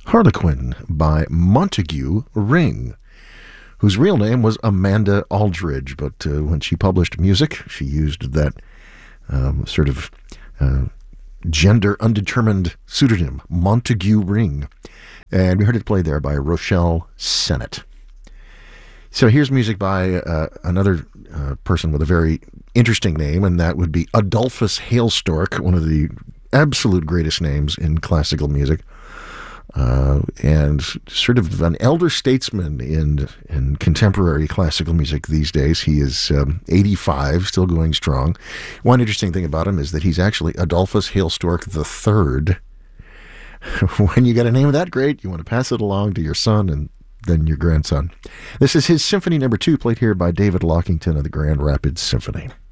Harlequin by Montague Ring, whose real name was Amanda Aldridge, but when she published music, she used that sort of gender undetermined pseudonym, Montague Ring. And we heard it played there by Rochelle Sennett. So here's music by another person with a very interesting name, and that would be Adolphus Hailstork, one of the absolute greatest names in classical music, and sort of an elder statesman in contemporary classical music these days. He is 85, still going strong. One interesting thing about him is that he's actually Adolphus Hailstork III. When you got a name that great, you want to pass it along to your son and then your grandson. This is his Symphony No. 2, played here by David Lockington of the Grand Rapids Symphony.